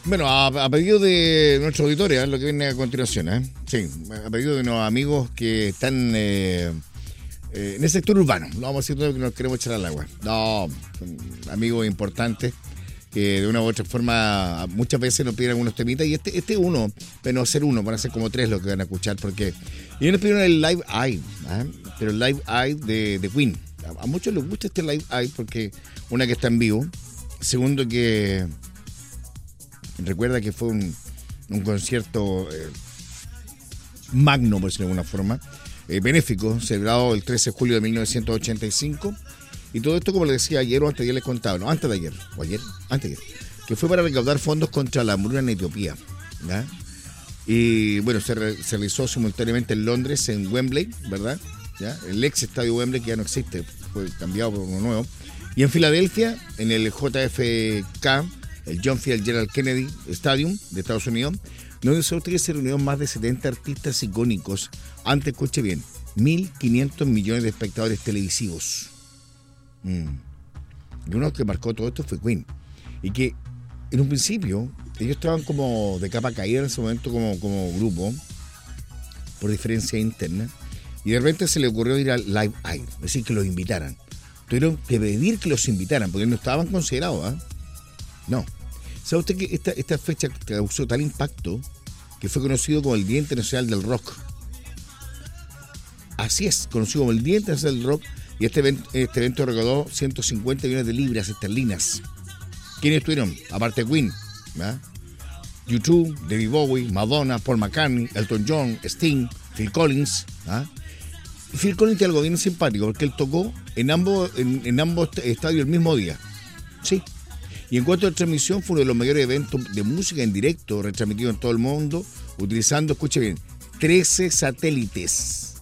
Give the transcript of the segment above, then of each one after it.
Bueno, a pedido de nuestra auditoría, lo que viene a continuación, sí, a pedido de unos amigos que están en el sector urbano, no vamos a decir todo que nos queremos echar al agua, no, son amigos importantes que de una u otra forma muchas veces nos piden algunos temitas y este uno, pero no ser uno, van a ser como tres los que van a escuchar, porque ellos nos pidieron el Live Aid, pero el Live Aid de Queen. A muchos les gusta este Live Aid porque una que está en vivo, segundo que recuerda que fue un concierto magno, por decirlo de alguna forma, benéfico, celebrado el 13 de julio de 1985. Y todo esto, como les decía ayer o antes de ayer, les contaba, no, antes de ayer, que fue para recaudar fondos contra la hambruna en Etiopía. ¿Ya? Y bueno, se realizó simultáneamente en Londres, en Wembley, ¿verdad? ¿Ya? El ex estadio Wembley, que ya no existe, fue cambiado por uno nuevo. Y en Filadelfia, en el JFK, el John F. Kennedy Stadium de Estados Unidos, donde se reunieron más de 70 artistas icónicos. Antes, escuche bien, 1.500 millones de espectadores televisivos. Y uno que marcó todo esto fue Queen. Y que en un principio ellos estaban como de capa caída en ese momento como grupo, por diferencia interna. Y de repente se le ocurrió ir al Live Aid, es decir, que los invitaran. Tuvieron que pedir que los invitaran, porque no estaban considerados. No. ¿Sabe usted que esta fecha causó tal impacto que fue conocido como el Día Internacional del Rock? Así es, conocido como el Día Internacional del Rock. Y este evento recaudó 150 millones de libras esterlinas. ¿Quiénes estuvieron? Aparte de Queen, U2, David Bowie, Madonna, Paul McCartney, Elton John, Sting, Phil Collins. Phil Collins tiene algo bien simpático porque él tocó en ambos estadios el mismo día. Sí. Y en cuanto a transmisión, fue uno de los mayores eventos de música en directo retransmitido en todo el mundo, utilizando, escuche bien, 13 satélites.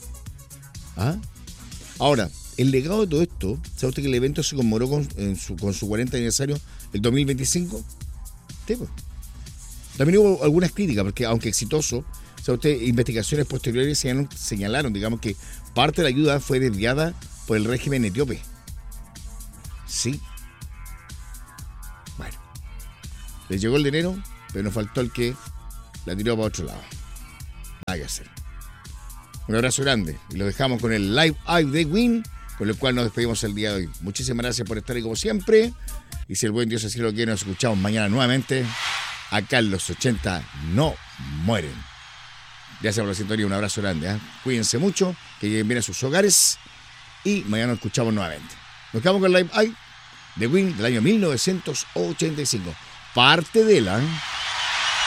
Ahora, el legado de todo esto, ¿sabe usted que el evento se conmemoró con su 40 aniversario el 2025? Sí, pues. También hubo algunas críticas, porque aunque exitoso, ¿sabe usted? Investigaciones posteriores señalaron, digamos, que parte de la ayuda fue desviada por el régimen etíope. Sí. Bueno, les llegó el dinero, pero nos faltó el que la tiró para otro lado. Nada que hacer. Un abrazo grande y lo dejamos con el Live Aid de Queen, con el cual nos despedimos el día de hoy. Muchísimas gracias por estar ahí como siempre. Y si el buen Dios así lo quiere, nos escuchamos mañana nuevamente. Acá en los 80 no mueren. Gracias por la sintonía, un abrazo grande. Cuídense mucho, que lleguen bien a sus hogares y mañana nos escuchamos nuevamente. Nos quedamos con el Live Aid de Queen del año 1985. Parte de la...